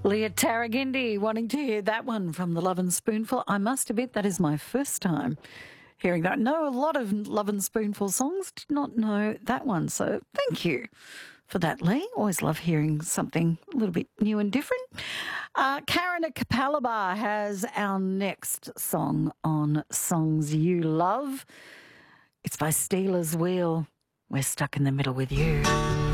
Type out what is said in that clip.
Leah Taragindi wanting to hear that one from the Love and Spoonful. I must admit that is my first time hearing that. Know a lot of Love and Spoonful songs, did not know that one. So thank you for that, Lee. Always love hearing something a little bit new and different. Karen at Capalaba has our next song on Songs You Love. It's by Steelers Wheel. We're stuck in the middle with you.